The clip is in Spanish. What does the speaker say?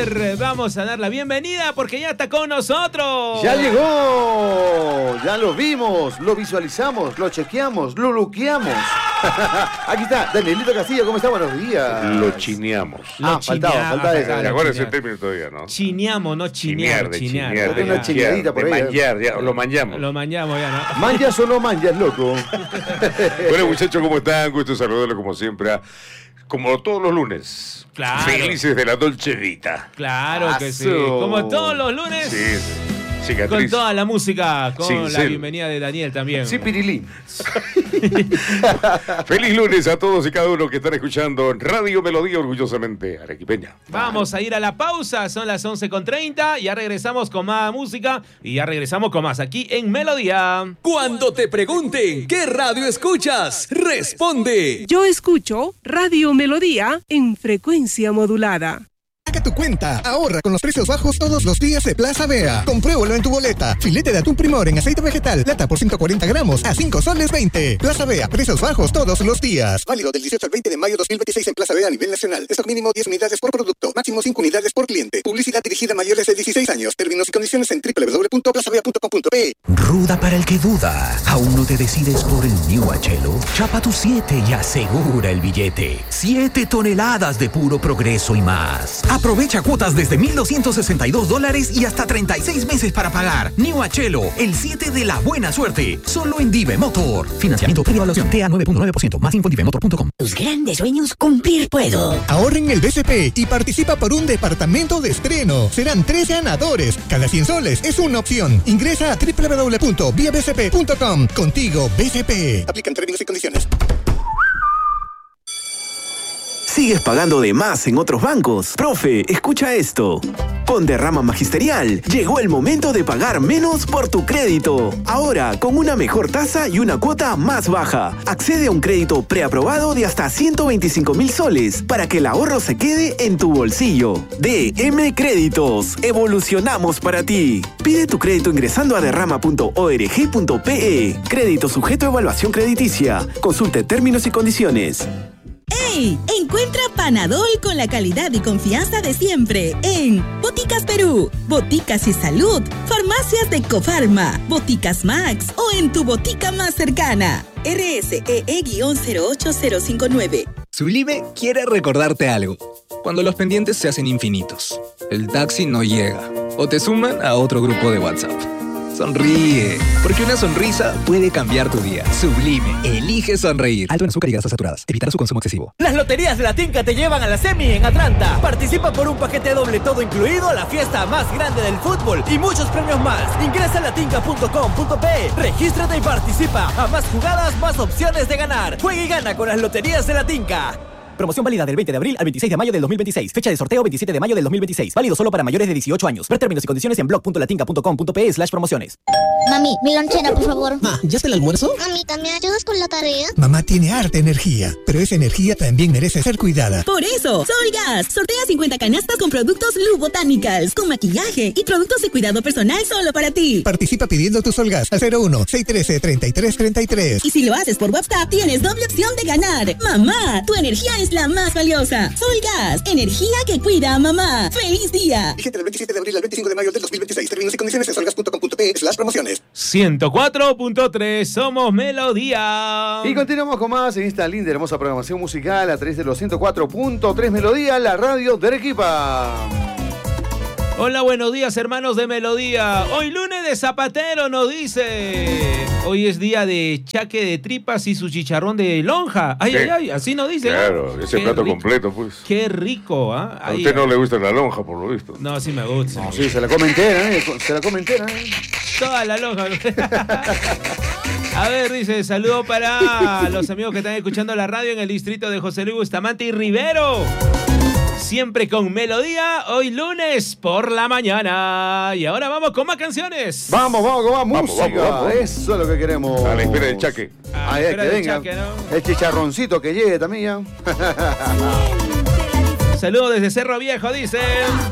ver, vamos a dar la bienvenida porque ya está con nosotros. Ya llegó, ya lo vimos, lo visualizamos, lo chequeamos, lo luqueamos. Aquí está, Danielito Castillo, ¿cómo está? Buenos días. Lo chineamos. Falta eso. ¿Te acuerdas ese término todavía, no? Chineamos, no chinear. Chinear. Una chineadita por ahí. Manjar, ya, lo manjamos. Lo manjamos ya, ¿no? ¿Manjas o no manjas, loco? Bueno, muchachos, ¿cómo están? Gusto saludarlos como siempre. Como todos los lunes. Claro. Felices de la Dolce Vita. Claro que sí. Aso. Como todos los lunes. Sí. Con Cicatriz. toda la música, con la Cincel. bienvenida de Daniel también. Sí, Pirilín. Feliz lunes a todos y cada uno que están escuchando en Radio Melodía, orgullosamente arequipeña. Vamos a ir a la pausa, son las 11:30, ya regresamos con más música y ya regresamos con más aquí en Melodía. Cuando te pregunten qué radio escuchas, responde. Yo escucho Radio Melodía en frecuencia modulada. Saca tu cuenta, ahorra con los precios bajos todos los días de Plaza Vea. Compruébalo en tu boleta. Filete de atún Primor en aceite vegetal, lata por 140 gramos a 5 soles 20. Plaza Vea, precios bajos todos los días. Válido del 18 al 20 de mayo 2026 en Plaza Vea a nivel nacional. Stock mínimo 10 unidades por producto, máximo 5 unidades por cliente. Publicidad dirigida a mayores de 16 años. Términos y condiciones en www.plazavea.com.pe. Ruda para el que duda. ¿Aún no te decides por el New Achelo? Chapa tu 7 y asegura el billete. 7 toneladas de puro progreso y más. Aprovecha cuotas desde $1,262 y hasta 36 meses para pagar. New Achelo, el 7 de la buena suerte. Solo en Dive Motor. Financiamiento previo evaluación TA 9.9%. Más info en divemotor.com. Tus grandes sueños cumplir puedo. Ahorra en el BCP y participa por un departamento de estreno. Serán 3 ganadores. Cada 100 soles es una opción. Ingresa a www.viabcp.com. Contigo, BCP. Aplican términos y condiciones. ¿Sigues pagando de más en otros bancos? Profe, escucha esto. Con Derrama Magisterial, llegó el momento de pagar menos por tu crédito. Ahora, con una mejor tasa y una cuota más baja. Accede a un crédito preaprobado de hasta 125,000 soles para que el ahorro se quede en tu bolsillo. DM Créditos. Evolucionamos para ti. Pide tu crédito ingresando a derrama.org.pe. Crédito sujeto a evaluación crediticia. Consulte términos y condiciones. ¡Ey! Encuentra Panadol con la calidad y confianza de siempre en Boticas Perú, Boticas y Salud, Farmacias de Cofarma, Boticas Max o en tu botica más cercana. RSEE-08059. Sublime quiere recordarte algo. Cuando los pendientes se hacen infinitos, el taxi no llega o te suman a otro grupo de WhatsApp. Sonríe, porque una sonrisa puede cambiar tu día. Sublime, elige sonreír. Alto en azúcar y grasas saturadas. Evitar su consumo excesivo. Las loterías de la Tinca te llevan a la semi en Atlanta. Participa por un paquete doble todo incluido a la fiesta más grande del fútbol y muchos premios más. Ingresa a latinca.com.pe, regístrate y participa. A más jugadas, más opciones de ganar. Juega y gana con las loterías de la Tinca. Promoción válida del 20 de abril al 26 de mayo del 2026. Fecha de sorteo 27 de mayo del 2026. Válido solo para mayores de 18 años. Ver términos y condiciones en blog.latinca.com.pe/promociones. Mami, mi lonchera, por favor. Ma, ¿ya está el almuerzo? Mamita, ¿me ayudas con la tarea? Mamá tiene harta energía, pero esa energía también merece ser cuidada. Por eso, Solgas sortea 50 canastas con productos Lu Botanicals, con maquillaje y productos de cuidado personal solo para ti. Participa pidiendo tu Solgas al 01-613-3333. Y si lo haces por WhatsApp, tienes doble opción de ganar. Mamá, tu energía es la más valiosa. Solgas, energía que cuida a mamá. ¡Feliz día! Vigente del 27 de abril al 25 de mayo del 2026. Términos y condiciones en solgas.com.pe/promociones. 104.3, somos Melodía. Y continuamos con más en esta linda y hermosa programación musical a través de los 104.3 Melodía, la radio de Arequipa. Hola, buenos días, hermanos de Melodía. Hoy lunes de zapatero nos dice. Hoy es día de chaque de tripas y su chicharrón de lonja. Ay, ay, ay, así nos dice. Claro, ese plato completo, pues. Qué rico, ¿ah? A usted no le gusta la lonja, por lo visto. No, sí me gusta. No, sí, se la come entera, se la come entera. Toda la lonja. A ver, dice, saludo para los amigos que están escuchando la radio en el distrito de José Luis Bustamante y Rivero. Siempre con Melodía, hoy lunes por la mañana. Y ahora vamos con más canciones. Vamos con más música. Vamos. Eso es lo que queremos. A la espera del chaque. Ahí es que venga. Chaque, ¿no? El chicharroncito que llegue también ya. Saludos desde Cerro Viejo, dice.